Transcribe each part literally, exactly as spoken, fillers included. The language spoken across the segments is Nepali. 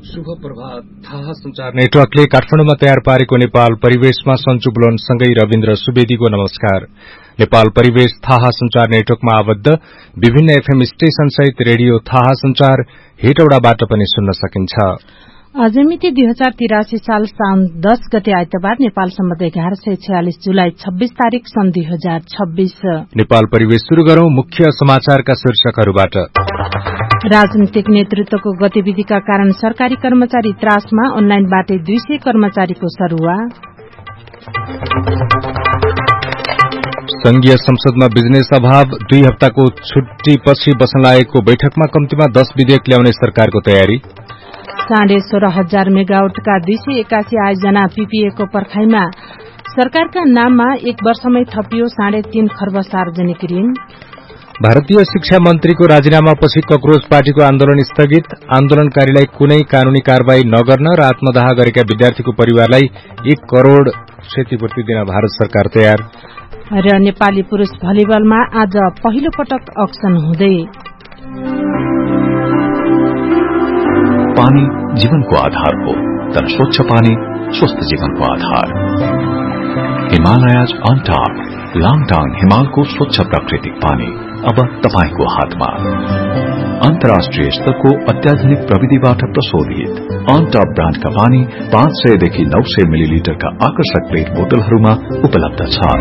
शुभ प्रभात। थाहा संचार नेटवर्कले काठमाडौँमा तयार पारेको नेपाल परिवेशमा सन्चु बुलनसँगै रविन्द्र सुवेदीको नमस्कार। नेपाल परिवेश थाहा संचार नेटवर्कमा आबद्ध विभिन्न एफएम स्टेशन सहित रेडियो थाहा संचार हेटौडाबाट पनि सुन्न सकिन्छ। आज मिति दुई हजार तिरासी साल साउन दस गते आइतबार नेपाल सम्बन्ध एघार सय छयालिस जुलाई छब्बीस तारीक सन् दुई हजार छब्बीस। नेपाल परिवेश शुरू गरौं मुख्य समाचारका शीर्षकहरूबाट। राजनीतिक नेतृत्वको गतिविधिका कारण सरकारी कर्मचारी त्रासमा, अनलाइनबाटै दुई सय कर्मचारीको सरूवा। संघीय संसदमा बिजनेस अभाव, दुई हप्ताको छुट्टीपछि बस्न लागेको बैठकमा कम्तीमा दस विधेयक ल्याउने सरकारको तयारी। साढे सोह्र हजार मेगावटका दुई सय एकासी आयोजना पीपीएको पर्खाईमा, सरकारका नाममा एक वर्षमै थपियो साढे तीन खर्ब सार्वजनिक ऋण। भारतीय शिक्षा मन्त्रीको राजीनामापछि कक्रोच पार्टीको आन्दोलन स्थगित, आन्दोलनकारीलाई कुनै कानूनी कार्यवाही नगर्न र आत्मदाह गरेका विद्यार्थीको परिवारलाई एक करोड़ क्षतिपूर्ति दिन भारत सरकार तयार। र नेपाली पुरूष भलिबलमा आज पहिलो पटक अक्सन हुँदै। पानी जीवनको आधार हो, तर स्वच्छ पानी स्वस्थ जीवनको आधार। हिमालयज अन टप लाङटाङ हिमालको स्वच्छ प्राकृतिक पानी अब तपाईको हातमा। अन्तर्राष्ट्रिय स्तरको अत्याधुनिक प्रविधिबाट प्रशोधित अन टप ब्रान्डका पानी पाँच सय देखि नौ सय मिलिलिटरका आकर्षक प्लेट बोतलहरूमा उपलब्ध छ।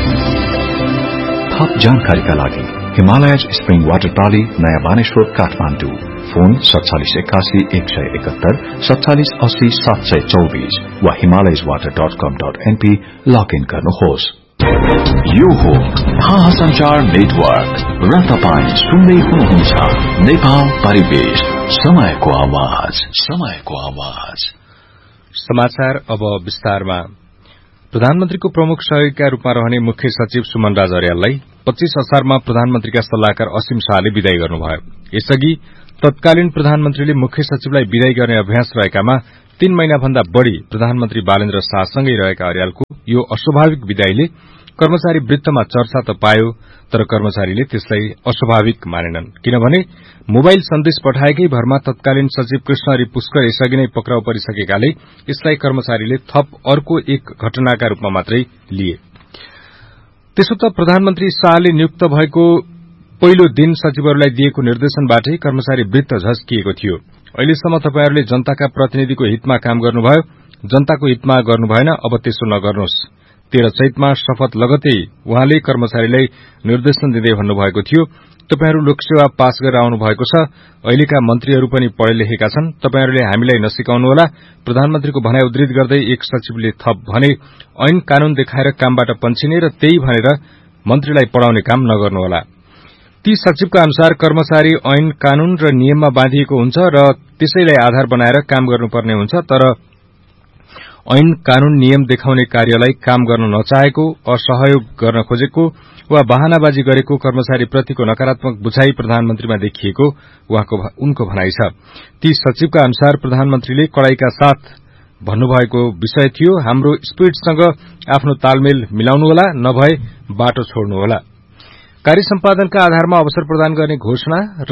थप जानकारीका लागि हिमालयज स्प्रिङ वाटर प्रणाली, नयाँ बानेश्वर, काठमाडौँ। फोन सत्तालिस एकासी एक सय एकहत्तर सत्तालिस अस्सी सात सय चौबीस वा हिमालयज वाटर डट कम डट एनपी लगइन गर्नुहोस्। यो हो थाहा संचार नेटवर्क र तपाईँ सुन्दै हुनुहुन्छ नेपाल परिवेश, समयको आवाज, समयको आवाज। समाचार अब विस्तारमा। प्रधानमन्त्रीको प्रमुख सहयोगीका रूपमा रहने मुख्य सचिव सुमन राज अर्याललाई पच्चीस असारमा प्रधानमन्त्रीका सल्लाहकार असीम शाहले विदाई गर्नुभयो। यसअघि तत्कालीन प्रधानमन्त्रीले मुख्य सचिवलाई विदाई गर्ने अभ्यास रहेकामा तीन महिनाभन्दा बढ़ी प्रधानमन्त्री बालेन्द्र शाहसँगै रहेका अर्यालको यो अस्वाभाविक विदाईले कर्मचारी वृत्तमा चर्चा त पायो, तर कर्मचारीले त्यसलाई अस्वाभाविक मानेनन्। किनभने मोबाइल सन्देश पठाएकै भरमा तत्कालीन सचिव कृष्णहरि पुष्कर यसअघि नै पक्राउ परिसकेकाले यसलाई कर्मचारीले थप अर्को एक घटनाका रूपमा मात्रै लिए। त्यसो त प्रधानमन्त्री शाहले नियुक्त भएको पहिलो दिन सचिवहरूलाई दिएको निर्देशनबाटै कर्मचारी वृत्त झस्किएको थियो। अहिलेसम्म तपाईहरूले जनताका प्रतिनिधिको हितमा काम गर्नुभयो, जनताको हितमा गर्नुभएन, अब त्यसो नगर्नुहोस्। तेह्र चैतमा शपथ लगतै उहाँले कर्मचारीलाई निर्देशन दिँदै भन्नुभएको थियो, तपाईहरू लोकसेवा पास गरेर आउनु भएको छ, अहिलेका मन्त्रीहरू पनि पढे लेखेका छन्, तपाईहरूले हामीलाई नसिकाउनुहोला। प्रधानमन्त्रीको भनाई उद्धृत गर्दै एक सचिवले थप भने, ऐन कानून देखाएर कामबाट पन्छिने र त्यही भनेर मन्त्रीलाई पढ़ाउने काम नगर्नुहोला। ती सचिवका अनुसार कर्मचारी ऐन कानून र नियममा बाँधिएको हुन्छ र त्यसैलाई आधार बनाएर काम गर्नुपर्ने हुन्छ, तर ऐन कानून नियम देखाउने कार्यलाई काम गर्न नचाहेको, असहयोग गर्न खोजेको वा बहानाबाजी गरेको कर्मचारीप्रतिको नकारात्मक बुझाइ प्रधानमन्त्रीमा देखिएको उहाँको उनको भनाइ छ। ती सचिवका अनुसार प्रधानमन्त्रीले कड़ाईका साथ भन्नुभएको विषय थियो, हाम्रो स्पीडसँग आफ्नो तालमेल मिलाउनुहोला, नभए बाटो छोड्नुहोला। कार्य सम्पादनका आधारमा अवसर प्रदान गर्ने घोषणा र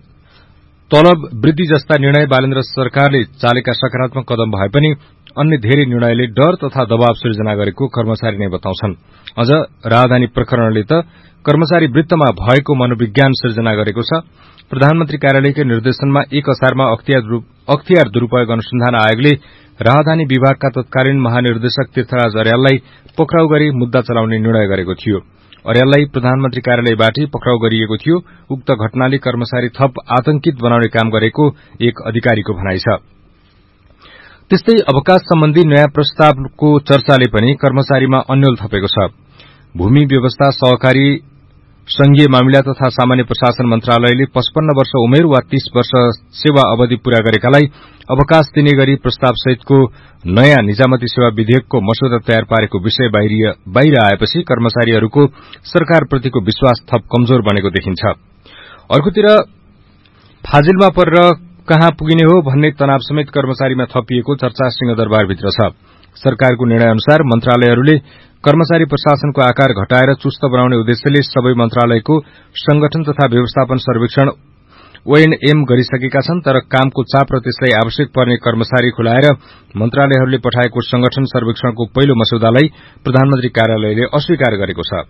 तलब वृद्धि जस्ता निर्णय बालेन्द्र सरकारले चालेका सकारात्मक कदम भए पनि अन्य धेरै निर्णयले डर तथा दबाव सिर्जना गरेको कर्मचारी नै बताउँछन्। अझ राजधानी प्रकरणले त कर्मचारी वृत्तमा भएको मनोविज्ञान सिर्जना गरेको छ। प्रधानमन्त्री कार्यालयकै निर्देशनमा एक असारमा अख्तियार दुरूपयोग अनुसन्धान आयोगले राजधानी विभागका तत्कालीन महानिर्देशक तीर्थराज अर्याललाई पक्राउ गरी मुद्दा चलाउने निर्णय गरेको थियो। अर्याललाई प्रधानमन्त्री कार्यालयबाटै पक्राउ गरिएको थियो। उक्त घटनाले कर्मचारी थप आतंकित बनाउने काम गरेको एक अधिकारीको भनाइ छ। त्यस्तै अवकाश सम्बन्धी नयाँ प्रस्तावको चर्चाले पनि कर्मचारीमा अन्यल थपेको छ। भूमि व्यवस्था, सहकारी, संघीय मामिला तथा सामान्य प्रशासन मन्त्रालयले पचपन्न वर्ष उमेर वा तीस वर्ष सेवा अवधि पूरा गरेकालाई अवकाश दिने गरी प्रस्ताव सहितको नयाँ निजामती सेवा विधेयकको मसौदा तयार पारेको विषय बाहिर आएपछि कर्मचारीहरूको सरकारप्रतिको विश्वास थप कमजोर बनेको देखिन्छ। अर्कोतिर फाजिलमा परेर कहाँ पुगिने हो भन्ने तनाव समेत कर्मचारीमा थपिएको चर्चा सिंहदरबारभित्र छ। सरकारको निर्णय अनुसार मन्त्रालयहरूले कर्मचारी प्रशासनको आकार घटाएर चुस्त बनाउने उद्देश्यले सबै मन्त्रालयको संगठन तथा व्यवस्थापन सर्वेक्षण ओएनएम गरिसकेका छन्, तर कामको चाप र त्यसलाई आवश्यक पर्ने कर्मचारी खुलाएर मन्त्रालयहरूले पठाएको संगठन सर्वेक्षणको पहिलो मस्यौदालाई प्रधानमन्त्री कार्यालयले अस्वीकार गरेको छ।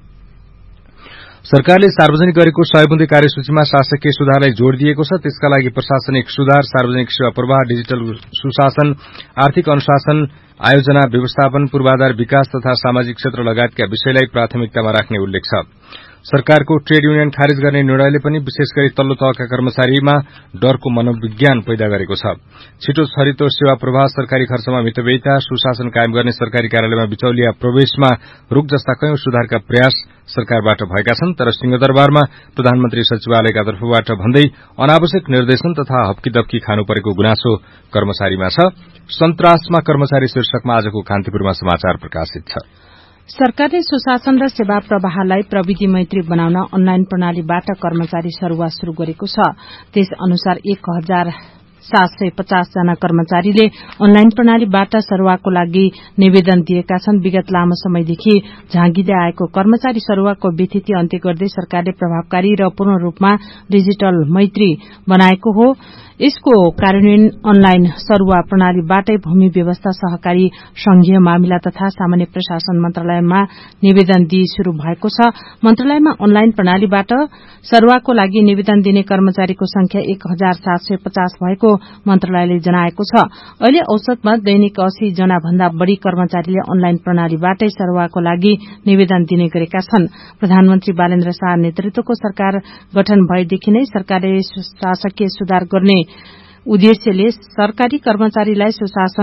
सरकारले सार्वजनिक गरेको सयबुँदे कार्यसूचीमा शासकीय सुधारलाई जोड़ दिएको छ। त्यसका लागि प्रशासनिक सुधार, सार्वजनिक सेवा प्रवाह, डिजिटल सुशासन, आर्थिक अनुशासन, आयोजना, व्यवस्थापन, पूर्वाधार विकास तथा सामाजिक क्षेत्र लगायतका विषयलाई प्राथमिकतामा राख्ने उल्लेख छ। सरकारको ट्रेड युनियन खारेज गर्ने निर्णयले पनि विशेष गरी तल्लो तहका कर्मचारीमा डरको मनोविज्ञान पैदा गरेको छ। छिटो छरितो सेवा प्रवाह, सरकारी खर्चमा मितव्ययिता, सुशासन कायम गर्ने, सरकारी कार्यालयमा बिचौलिया प्रवेशमा रोक जस्ता कयौं सुधारका प्रयास सरकारबाट भएका छन्, तर सिंहदरबारमा प्रधानमन्त्री सचिवालयका तर्फबाट भन्दै अनावश्यक निर्देशन तथा हप्कीदप्की खानु परेको गुनासो कर्मचारीमा छ। सन्तासमा कर्मचारी शीर्षकमा आजको कान्तिपुरमा समाचार प्रकाशित छ। सरकारले सुशासन र सेवा प्रवाहलाई प्रविधि मैत्री बनाउन अनलाइन प्रणालीबाट कर्मचारी सरुवा शुरू गरेको छ। त्यस अनुसार एक हजार सात सय पचास जना कर्मचारीले अनलाइन प्रणालीबाट सरुवाको लागि निवेदन दिएका छन्। विगत लामो समयदेखि झाँगिँदै आएको कर्मचारी सरुवाको व्यथिति अन्त्य गर्दै सरकारले प्रभावकारी र पूर्ण रूपमा डिजिटल मैत्री बनाएको हो। यसको कार्यान्वयन अनलाइन सरुवा प्रणालीबाटै भूमि व्यवस्था, सहकारी संघीय मामिला तथा सामान्य प्रशासन मन्त्रालयमा निवेदन दिई शुरू भएको छ। मन्त्रालयमा अनलाइन प्रणालीबाट सरुवाको लागि निवेदन दिने कर्मचारीको संख्या एक हजार सात सय पचास भएको मन्त्रालयले जनाएको छ। अहिले औसतमा दैनिक अस्सी जना भन्दा बढ़ी कर्मचारीले अनलाइन प्रणालीबाटै सरुवाको लागि निवेदन दिने गरेका छन्। प्रधानमन्त्री बालेन्द्र शाह नेतृत्वको सरकार गठन भएदेखि नै सरकारले शासकीय सुधार गर्ने उद्देश्यले सरकारी कर्मचारीलाई सुशासन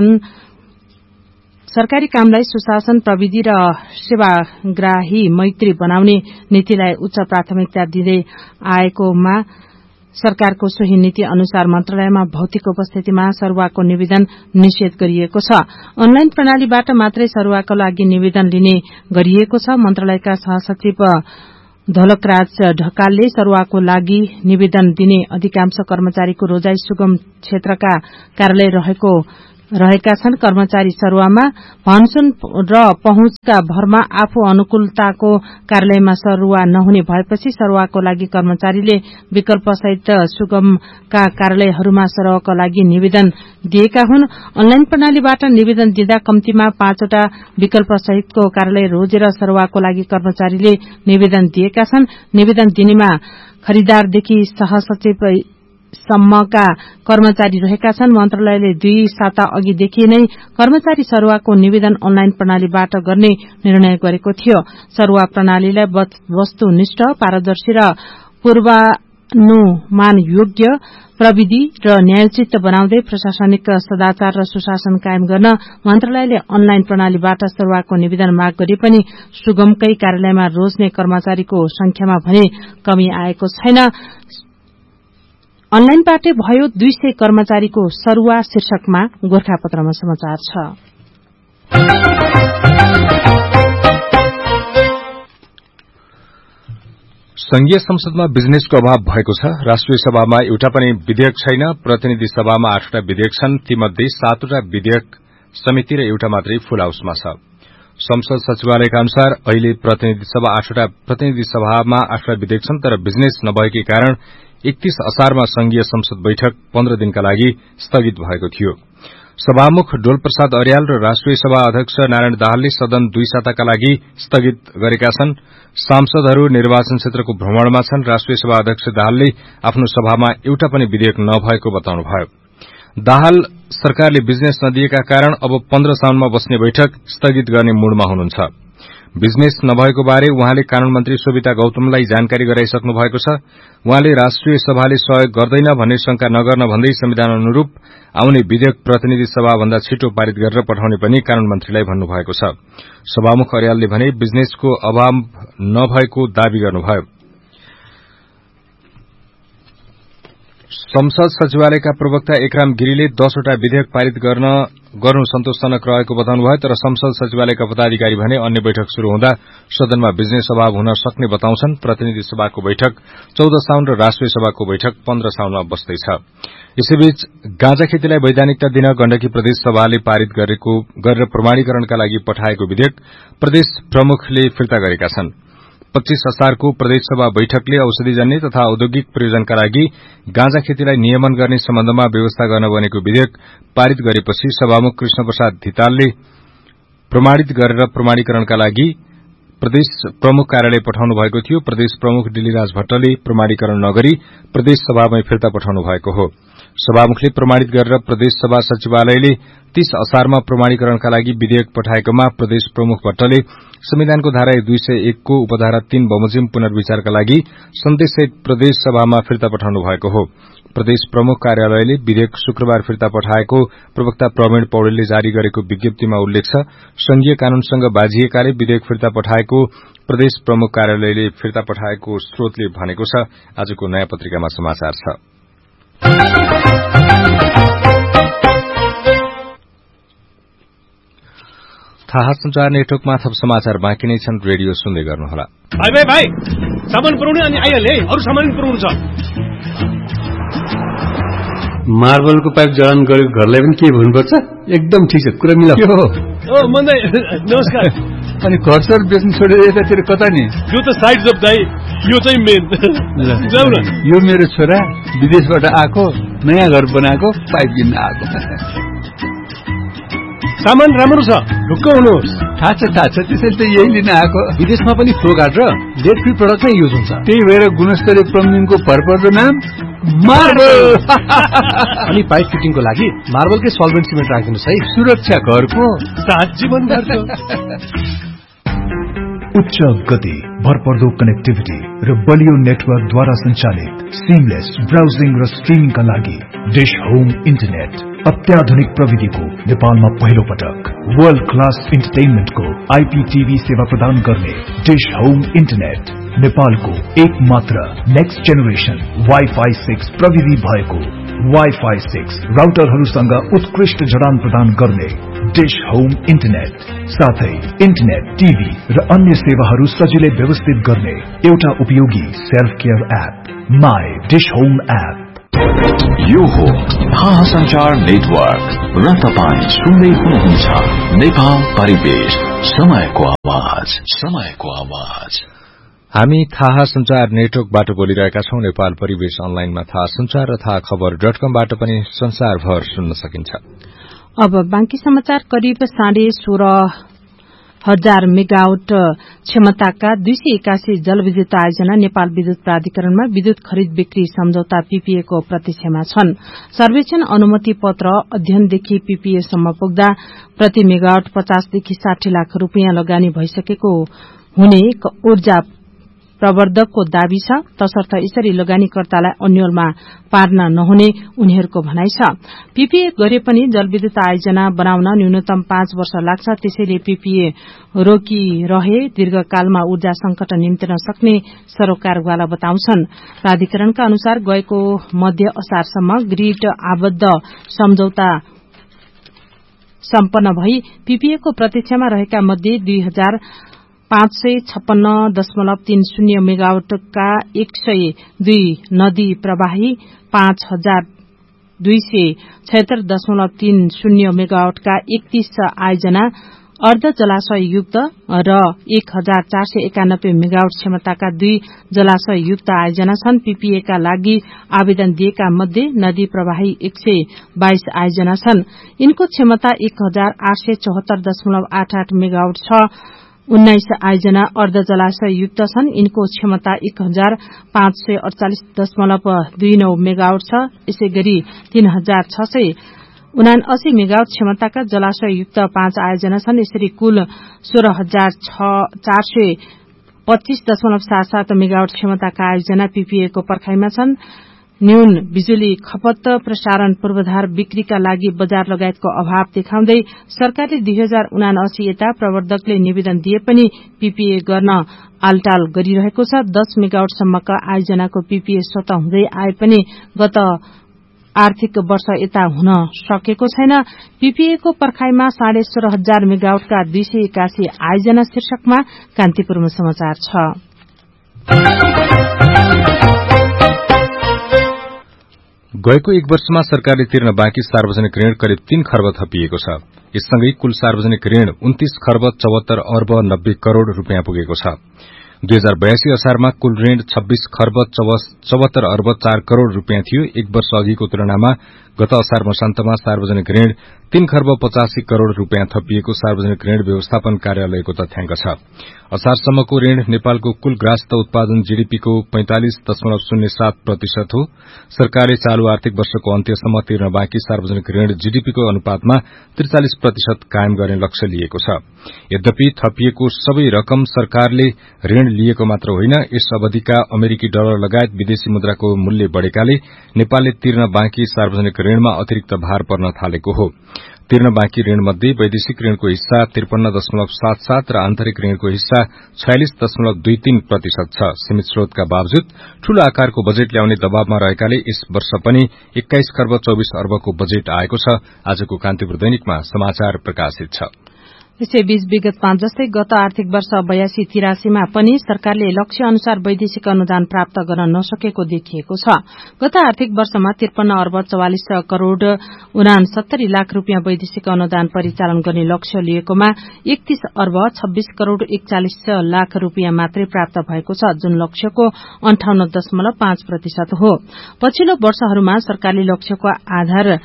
सरकारी कामलाई सुशासन, प्रविधि र सेवाग्राही मैत्री बनाउने नीतिलाई उच्च प्राथमिकता दिँदै आएकोमा सरकारको सोही नीति अनुसार मन्त्रालयमा भौतिक उपस्थितिमा सरुवाको निवेदन निषेध गरिएको छ। अनलाइन प्रणालीबाट मात्रै सरुवाको लागि निवेदन लिने गरिएको छ। मन्त्रालयका सहसचिव धोलकराज ढकालले सरुवाको लागि निवेदन दिने अधिकांश कर्मचारीको रोजाई सुगम क्षेत्रका कार्यालय रहेको रहेका छन्। कर्मचारी सरुवामा भनसुन र पहुँचका भरमा आफू अनुकूलताको कार्यालयमा सरुवा नहुने भएपछि सरुवाको लागि कर्मचारीले विकल्पसहित सुगमका कार्यालयहरूमा सरुवाको लागि निवेदन दिएका हुन्। अनलाइन प्रणालीबाट निवेदन दिँदा कम्तीमा पाँचवटा विकल्पसहितको कार्यालय रोजेर सरुवाको लागि कर्मचारीले निवेदन दिएका छन्। निवेदन दिनेमा खरिदारदेखि सहसचिव सम्मका कर्मचारी रहेका छन्। मन्त्रालयले दुई साता अघिदेखि नै कर्मचारी सरुवाको निवेदन अनलाइन प्रणालीबाट गर्ने निर्णय गरेको थियो। सरुवा प्रणालीलाई वस्तुनिष्ठ, पारदर्शी र पूर्वानुमान योग्य, प्रविधि र न्यायोचित बनाउँदै प्रशासनिक सदाचार र सुशासन कायम गर्न मन्त्रालयले अनलाइन प्रणालीबाट सरुवाको निवेदन माग गरे पनि सुगमकै कार्यालयमा रोज्ने कर्मचारीको संख्यामा भने कमी आएको छैन। अनलाइनबाटै भयो दुई सय कर्मचारीको सरुवा शीर्षकमा गोर्खापत्रमा समाचार छ। संघीय संसदमा बिजनेसको अभाव भएको छ। राष्ट्रिय सभामा एउटा पनि विधेयक छैन। प्रतिनिधि सभामा आठवटा विधेयक छन्। तीमध्ये सातवटा विधेयक समिति र एउटा मात्रै फुल हाउसमा छ। संसद सचिवालयका अनुसार अहिले प्रतिनिधि सभा आठवटा प्रतिनिधि सभामा आठवटा विधेयक छन्, तर बिजनेस नभएकै कारण एकतीस असारमा संघीय संसद बैठक पन्ध्र दिनका लागि स्थगित भएको थियो। सभामुख डोलप्रसाद अर्याल र राष्ट्रिय सभा अध्यक्ष नारायण दाहालले सदन दुई साताका लागि स्थगित गरेका छन्। सांसदहरू निर्वाचन क्षेत्रको भ्रमणमा छन्। राष्ट्रिय सभा अध्यक्ष दाहालले आफ्नो सभामा एउटा पनि विधेयक नभएको बताउनुभयो। दाहाल सरकारले बिजनेस नदिएका कारण अब पन्ध्र साउनमा बस्ने बैठक स्थगित गर्ने मूडमा हुनुहुन्छ। बिजनेस नभएको बारे उहाँले कानून मन्त्री शोभिता गौतमलाई जानकारी गराइसक्नु भएको छ। उहाँले राष्ट्रिय सभाले सहयोग गर्दैन भन्ने शंका नगर्न भन्दै संविधान अनुरूप आउने विधेयक प्रतिनिधि सभाभन्दा छिटो पारित गरेर पठाउने पनि कानून मन्त्रीलाई भन्नुभएको छ। सभामुख अर्यालले भने बिजनेसको अभाव नभएको दावी गर्नुभयो। संसद सचिवालयका प्रवक्ता एकराम गिरीले दसवटा विधेयक पारित गर्न गर्नु सन्तोषजनक रहेको बताउनुभयो, तर संसद सचिवालयका पदाधिकारी भने अन्य बैठक शुरू हुँदा सदनमा बिजनेस अभाव हुन सक्ने बताउँछन्। प्रतिनिधि सभाको बैठक चौध साउन र राष्ट्रिय सभाको बैठक पन्ध्र साउनमा बस्दैछ। यसैबीच गाँजा खेतीलाई वैधानिकता दिन गण्डकी प्रदेश सभाले पारित गरेको गरेर प्रमाणीकरणका लागि पठाएको विधेयक प्रदेश प्रमुखले फिर्ता गरेका छन्। पच्चीस असारको प्रदेशसभा बैठकले औषधिजन्य तथा औद्योगिक प्रयोजनका लागि गाँजा खेतीलाई नियमन गर्ने सम्बन्धमा व्यवस्था गर्न बनेको विधेयक पारित गरेपछि सभामुख कृष्ण प्रसाद धितालले प्रमाणित गरेर प्रमाणीकरणका लागि प्रदेश प्रमुख कार्यालय पठाउनु भएको थियो। प्रदेश प्रमुख डिलीराज भट्टले प्रमाणीकरण नगरी प्रदेश सभामै फिर्ता पठाउनु भएको हो। सभामुखले प्रमाणित गरेर प्रदेश सभा सचिवालयले तीस असारमा प्रमाणीकरणका लागि विधेयक पठाएकोमा प्रदेश प्रमुख भट्टले संविधानको धारा दुई सय एक को उपधारा तीन बमोजिम पुनर्विचारका लागि सन्देशसहित प्रदेश सभामा फिर्ता पठाउनु भएको हो। प्रदेश प्रमुख कार्यालयले विधेयक शुक्रबार फिर्ता पठाएको प्रवक्ता प्रवीण पौडेलले जारी गरेको विज्ञप्तिमा उल्लेख छ। संघीय कानूनसँग बाझिएकाले विधेयक फिर्ता पठाएको प्रदेश प्रमुख कार्यालयले फिर्ता पठाएको स्रोतले भनेको छ। आजको नयाँ पत्रिकामा समाचार छ। थाहा संचार नेटवर्कमा थप समाचार बाँकी नै छन्। रेडियो सुन्दै गर्नुहोला। भाइ भाइ भाइ सामान पुर्याउने अनि आइहाले अरू सामान पुर्याउनु छ। मार्बलको पाइप जडान गरेको घरलाई पनि के भन्नुपर्छ? एकदम ठिक छ, कुरा मिलाऊ। ओ मन्दै नमस्कार। अनि घर सर बेच्नु छोडेर यतातिर कता नि? यो त साइड जब दाइ, यो चाहिँ मेन। जाऊ न। यो मेरो छोरा विदेशबाट आएको, नयाँ घर बनाएको, पाइप किन्न आएको। सामान राम्रो छ, ढुक्क हुनुहोस्। थाहा छ थाहा छ, त्यसैले त यही लिन आएको। विदेशमा पनि फ्लो गार्ड र लेड फ्री प्रडक्ट नै युज हुन्छ। त्यही भएर गुणस्तरीय प्लम्बिङको भरपर्दो नाम मार्बल। अनि पाइप फिटिङको लागि मार्बलकै सल्भेन्ट सिमेन्ट राखिदिनुहोस् है। सुरक्षा घरको सात जीवन भरको उच्च गति, भरपर्दो कनेक्टिभिटी र बलियो नेटवर्कद्वारा सञ्चालित सिमलेस ब्राउजिङ र स्ट्रिमिङका लागि डिश होम इन्टरनेट अत्याधुनिक प्रविधिको नेपालमा पहिलो पटक वर्ल्ड क्लास इन्टरटेनमेन्टको आईपीटीभी सेवा प्रदान गर्ने डिश होम इन्टरनेट नेपालको एक मात्र नेक्स्ट जेनेरेसन वाइफाई सिक्स प्रविधि भएको वाइफाई सिक्स राउटरहरूसँग उत्कृष्ट जडान प्रदान गर्ने डिश होम इन्टरनेट साथै इन्टरनेट, टीभी र अन्य सेवाहरू सजिलै व्यवस्थित गर्ने एउटा उपयोगी self care app my dish home app. यो हो थाहा संचार नेटवर्क र तपाईँ सुन्दै हुनुहुन्छ नेपाल परिवेश, समयको आवाज, समयको आवाज। हामी थाहा संचार नेटवर्कबाट बोलिरहेका छौं। नेपाल परिवेश अनलाइनमा थाहा संचार र थाहा खबर डट कमबाट पनि संसारभर सुन्न सकिन्छ। अब बाँकी समाचार। करिब साढे सोह्र हजार मेगावाट क्षमताका दुई सय एकासी जलविद्युत आयोजना नेपाल विद्युत प्राधिकरणमा विद्युत खरिद बिक्री सम्झौता पीपीए को प्रतीक्षामा छन्। सर्वेक्षण अनुमति पत्र अध्ययनदेखि पीपीए सम्म पुग्दा प्रति मेगावाट पचासदेखि साठी लाख रूपियाँ लगानी भइसकेको हुने ऊर्जा प्रवर्धकको दावी छ। तसर्थ यसरी लगानीकर्तालाई अन्यलमा पार्न नहुने उनीहरूको भनाइ छ। पीपीए गरे पनि जलविद्युत आयोजना बनाउन न्यूनतम पाँच वर्ष लाग्छ। त्यसैले पीपीए रोकिरहे दीर्घकालमा ऊर्जा संकट निम्तिन सक्ने सरोकारवाला बताउँछन्। प्राधिकरणका अनुसार गएको मध्य असारसम्म ग्रिड आबद्ध सम्झौता सम्पन्न भई पीपीए को प्रतीक्षामा रहेका मध्ये दुई हजार पाँच सय छप्पन्न दशमलव तीन शून्य मेगावाटका एक सय दुई नदी प्रवाही, पाँच हजार दुई सय छयत्तर दशमलव तीन शून्य मेगावाटका एकतीस आयोजना अर्ध जलाशय युक्त र एक हजार चार सय एकानब्बे मेगावाट क्षमताका दुई जलाशय युक्त आयोजना छन्। पीपीए का लागि आवेदन दिएका मध्ये नदी प्रवाही एक सय बाइस आयोजना छन्। यिनको क्षमता एक हजार आठ सय चौहत्तर दशमलव आठ आठ मेगावाट छ। उन्नाइस आयोजना अर्ध जलाशय युक्त छन्। यिनको क्षमता एक हजार पाँच सय अड़चालिस दशमलव दुई नौ मेगावाट छ। यसै गरी तीन हजार छ सय उनासी मेगावाट क्षमताका जलाशय युक्त पाँच आयोजना छन्। यसरी कुल सोह्र हजार चार सय पच्चीस दशमलव सात सात मेगावाट क्षमताका आयोजना पीपीए को पर्खाइमा छन्। न्यून बिजुली खपत, प्रसारण पूर्वाधार बिक्रीका लागि बजार लगायतको अभाव देखाउँदै सरकारले दुई हजार उनासी यता प्रवर्धकले निवेदन दिए पनि पीपीए गर्न आलटाल गरिरहेको छ। दस मेगावाटसम्मका आयोजनाको पीपीए स्वतः हुँदै आए पनि गत आर्थिक वर्ष यता हुन सकेको छैन। पीपीए को पर्खाइमा साढे सोह्र हजार मेगावाटका दुई सय एकासी आयोजना शीर्षकमा कान्तिपुरमा समाचार छ। गएको एक वर्षमा सरकारले तिर्न बाँकी सार्वजनिक ऋण करिब तीन खर्ब थपिएको छ। यससँगै कुल सार्वजनिक ऋण उन्तीस खर्ब चौहत्तर अर्ब नब्बे करोड़ रूपियाँ पुगेको छ। दुई हजार बयासी असारमा कुल ऋण छब्बीस खर्ब चौहत्तर अर्ब चार करोड़ रूपियाँ थियो। एक वर्ष अघिको तुलनामा गत असार मसान्तमा सार्वजनिक ऋण तीन खर्ब पचासी करोड़ रूपियाँ थपिएको सार्वजनिक ऋण व्यवस्थापन कार्यालयको तथ्याङ्क छ। असारसम्मको ऋण नेपालको कुल ग्रास्त उत्पादन जीडीपीको पैंतालिस दशमलव शून्य सात प्रतिशत हो। सरकारले चालू आर्थिक वर्षको अन्त्यसम्म तिर्न बाँकी सार्वजनिक ऋण जीडीपीको अनुपातमा त्रिचालिस प्रतिशत कायम गर्ने लक्ष्य लिएको छ। यद्यपि थपिएको सबै रकम सरकारले ऋण लिएको मात्र होइन, यस अवधिका अमेरिकी डलर लगायत विदेशी मुद्राको मूल्य बढ़ेकाले नेपालले तिर्न बाँकी सार्वजनिक ऋणमा अतिरिक्त भार पर्न थालेको हो। तिर्न बाँकी ऋणमध्ये वैदेशिक ऋणको हिस्सा त्रिपन्न दशमलव सात सात र आन्तरिक ऋणको हिस्सा छयालिस दशमलव दुई तीन प्रतिशत छ। सीमित स्रोतका बावजुद ठूलो आकारको बजेट ल्याउने दबावमा रहेकाले यस वर्ष पनि एक्काइस खर्ब चौबिस अर्बको बजेट आएको छ। आजको कान्तिपुर दैनिकमा समाचार प्रकाशित छ। यसैबीच विगत पाँच जस्तै गत आर्थिक वर्ष बयासी तिरासीमा पनि सरकारले लक्ष्य अनुसार वैदेशिक अनुदान प्राप्त गर्न नसकेको देखिएको छ। गत आर्थिक वर्षमा त्रिपन्न अर्ब चौवालिस करोड़ उनासत्तरी लाख रूपियाँ वैदेशिक अनुदान परिचालन गर्ने लक्ष्य लिएकोमा एकतीस अर्ब छब्बीस करोड़ एकचालिस लाख रूपियाँ मात्रै प्राप्त भएको छ, जुन लक्ष्यको अन्ठाउन्न दशमलव पाँच प्रतिशत हो। पछिल्लो वर्षहरूमा सरकारले लक्ष्यको आधार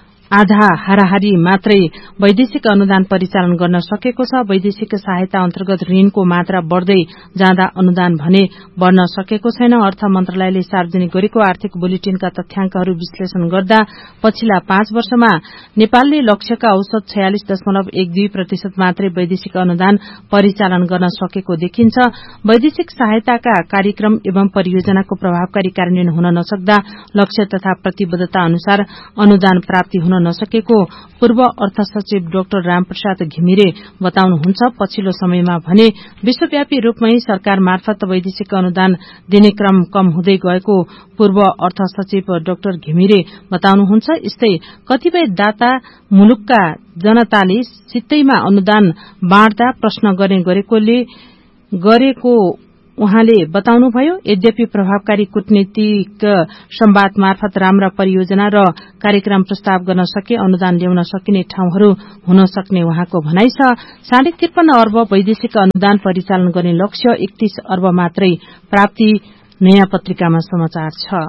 आधा हाराहारी मात्रै वैदेशिक अनुदान परिचालन गर्न सकेको छ। वैदेशिक सहायता अन्तर्गत ऋणको मात्रा बढ़दै जाँदा अनुदान भने बढ़न सकेको छैन। अर्थ मन्त्रालयले सार्वजनिक गरेको आर्थिक बुलेटिनका तथ्याङ्कहरू विश्लेषण गर्दा पछिल्ला पाँच वर्षमा नेपालले लक्ष्यका औसत छयालिस दशमलव एक दुई प्रतिशत मात्रै वैदेशिक अनुदान परिचालन गर्न सकेको देखिन्छ। वैदेशिक सहायताका कार्यक्रम एवं परियोजनाको प्रभावकारी कार्यान्वयन हुन नसक्दा लक्ष्य तथा प्रतिबद्धता अनुसार अनुदान प्राप्ति हुन नसकेको पूर्व अर्थ सचिव डाक्टर रामप्रसाद घिमिरे बताउनुहुन्छ। पछिल्लो समयमा भने विश्वव्यापी रूपमै सरकार मार्फत वैदेशिक अनुदान दिने क्रम कम हुँदै गएको पूर्व अर्थ सचिव डाक्टर घिमिरे बताउनुहुन्छ। यस्तै कतिपय दाता मुलुकका जनताले सित्तैमा अनुदान बाँड्दा प्रश्न गर्ने गरेकोले गरेको उहाँले बताउनुभयो। यद्यपि प्रभावकारी कूटनीतिक संवाद मार्फत राम्रा परियोजना र कार्यक्रम प्रस्ताव गर्न सके अनुदान ल्याउन सकिने ठाउँहरू हुन सक्ने उहाँको भनाइ छ। साढे त्रिपन्न अर्ब वैदेशिक अनुदान परिचालन गर्ने लक्ष्य एकतीस अर्ब मात्रै प्राप्ति नयाँ पत्रिकामा समाचार छ।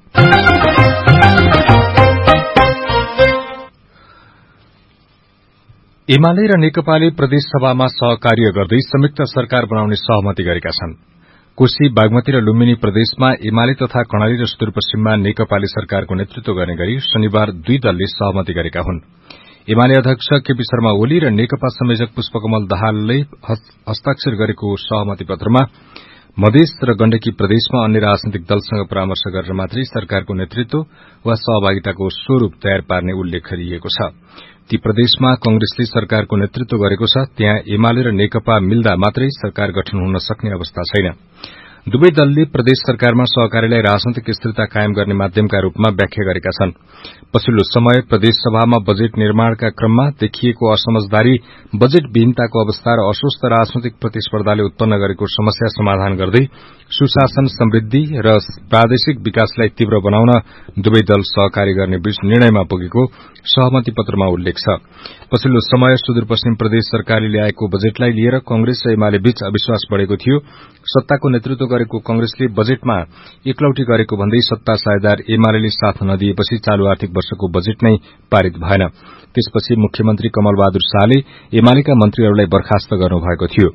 एमाले र नेकपाले प्रदेशसभामा सहकार्य गर्दै संयुक्त सरकार बनाउने सहमति गरेका छन्। कोशी, बागमती र लुम्बिनी प्रदेशमा एमाले तथा कर्णाली र सुदूरपश्चिममा नेकपाले सरकारको नेतृत्व गर्ने गरी शनिबार दुई दलले सहमति गरेका हुन्। एमाले अध्यक्ष केपी शर्मा ओली र नेकपा संयोजक पुष्पकमल दाहालले हस्ताक्षर गरेको सहमति पत्रमा मधेस र गण्डकी प्रदेशमा अन्य राजनैतिक दलसँग परामर्श गरेर मात्रै सरकारको नेतृत्व वा सहभागिताको स्वरूप तयार पार्ने उल्लेख गरिएको छ। ती प्रदेशमा कंग्रेसले सरकारको नेतृत्व गरेको छ, त्यहाँ एमाले र नेकपा मिल्दा मात्रै सरकार गठन हुन सक्ने अवस्था छैन। दुवै दलले प्रदेश सरकारमा सहकारीलाई राजनैतिक स्थिरता कायम गर्ने माध्यमका रूपमा व्याख्या गरेका छन्। पछिल्लो समय प्रदेशसभामा बजेट निर्माणका क्रममा देखिएको असमझदारी, बजेट विहीनताको अवस्था र अस्वस्थ राजनैतिक प्रतिस्पर्धाले उत्पन्न गरेको समस्या समाधान गर्दै सुशासन, समृद्धि र प्रादेशिक विकासलाई तीव्र बनाउन दुवै दल सहकारी गर्ने बीच निर्णयमा पुगेको सहमति पत्रमा उल्लेख छ। पछिल्लो समय सुदूरपश्चिम प्रदेश सरकारले ल्याएको बजेटलाई लिएर कंग्रेस र एमाले बीच अविश्वास बढ़ेको थियो। सत्ताको नेतृत्व गरेको कंग्रेसले बजेटमा एकलौटी गरेको भन्दै सत्ता साझेदार एमाले साथ नदिएपछि चालू आर्थिक वर्षको बजेट नै पारित भएन। त्यसपछि मुख्यमन्त्री कमल बहादुर शाहले एमालेका मन्त्रीहरूलाई बर्खास्त गर्नुभएको थियो।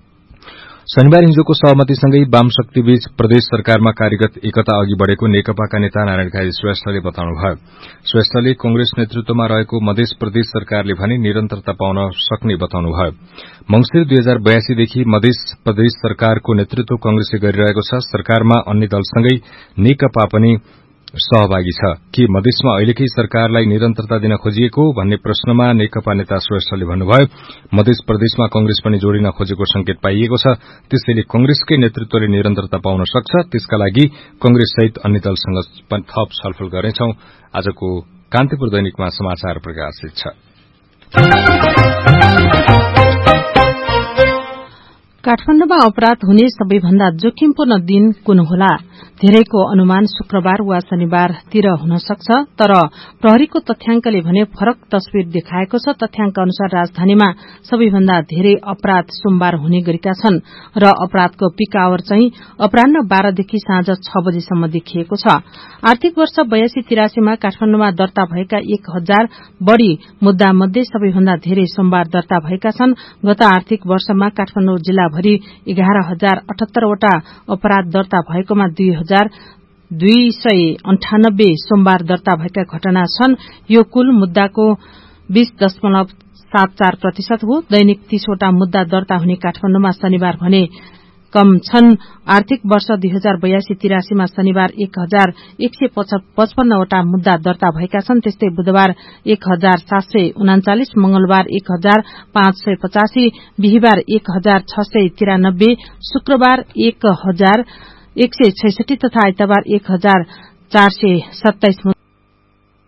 शनिबार हिजोको सहमतिसँगै वामशक्तिबीच प्रदेश सरकारमा कार्यरत एकता अघि बढ़ेको नेकपाका नेता नारायण काजी श्रेष्ठले बताउनुभयो। श्रेष्ठले कंग्रेस नेतृत्वमा रहेको मधेस प्रदेश सरकारले भने निरन्तरता पाउन सक्ने बताउनुभयो। मंसिर दुई हजार बयासीदेखि मधेस प्रदेश सरकारको नेतृत्व कंग्रेसले गरिरहेको छ। सरकारमा अन्य दलसँगै नेकपा पनि सहभागी छ। के मधेसमा अहिलेकै सरकारलाई निरन्तरता दिन खोजिएको भन्ने प्रश्नमा नेकपा नेता श्रेष्ठले भन्नुभयो, मधेस प्रदेशमा कंग्रेस पनि जोडिन खोजेको संकेत पाइएको छ। त्यसैले कंग्रेसकै नेतृत्वले निरन्तरता पाउन सक्छ। त्यसका लागि कंग्रेस सहित अन्य दलसँग पनि थप छलफल गर्नेछौं। आजको कान्तिपुर दैनिकमा समाचार प्रकाशित छ। काठमाडौँमा अपराध हुने सबैभन्दा जोखिमपूर्ण दिन कुन होला? धेरैको अनुमान शुक्रबार वा शनिबारतिर हुन सक्छ, तर प्रहरीको तथ्याङ्कले भने फरक तस्विर देखाएको छ। तथ्याङ्क अनुसार राजधानीमा सबैभन्दा धेरै अपराध सोमबार हुने गरेका छन् र अपराधको पीक आवर चाहिँ अपराह्न बाह्रदेखि साँझ छ बजेसम्म देखिएको छ। आर्थिक वर्ष बयासी तिरासीमा काठमाडौँमा दर्ता भएका एक हजार बढ़ी मुद्दा मध्ये सबैभन्दा धेरै सोमबार दर्ता भएका छन्। गत आर्थिक वर्षमा काठमाडौँ जिल्लाभरि एघार हजार अठहत्तरवटा अपराध दर्ता भएकोमा दुई हजार दुई सय अन्ठानब्बे सोमबार दर्ता भएका घटना छन्। यो कुल मुद्दाको बीस दशमलव सात चार प्रतिशत हो। दैनिक तीसवटा मुद्दा दर्ता हुने काठमाडौँमा शनिबार भने कम छन्। आर्थिक वर्ष दुई हजार बयासी तिरासीमा शनिबार एक हजार एक सय पचपन्नवटा मुद्दा दर्ता भएका छन्। त्यस्तै बुधबार एक हजार सात सय उनाचालिस, मंगलबार एक हजार पाँच सय पचासी, बिहिबार एक हजार छ सय तिरानब्बे, शुक्रबार एक हजार एक सय छैसठी तथा आइतबार एक हजार चार सय सत्ताइस